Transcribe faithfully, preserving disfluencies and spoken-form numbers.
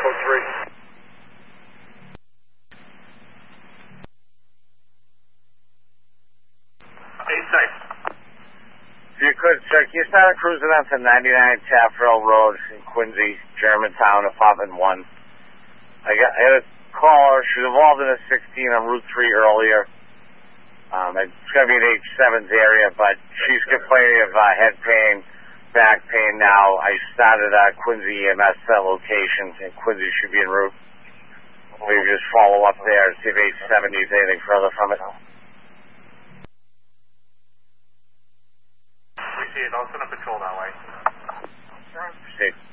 code three. eight six. If you could, sir, can you start cruising on to ninety-nine Taffrail Road in Quincy, Germantown, apartment one. I got I had a caller. She was involved in a sixteen on Route three earlier. Um, it's going to be in H seven's area, but she's complaining of uh, head pain, back pain now. I started uh, Quincy E M S uh, locations, and Quincy should be en route. We just follow up there and see if H seven needs anything further from it. We see it. I'll send a patrol that way. Proceed.